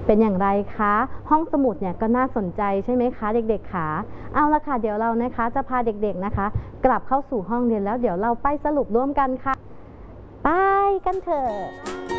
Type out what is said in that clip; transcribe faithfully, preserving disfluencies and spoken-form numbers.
เป็นอย่างไรคะห้องสมุดเนี่ยก็น่าสนใจใช่ไหมคะเด็กๆคะเอาละค่ะเดี๋ยวเรานะคะจะพาเด็กๆนะคะกลับเข้าสู่ห้องเรียนแล้วเดี๋ยวเราไปสรุปร่วมกันค่ะไปกันเถอะ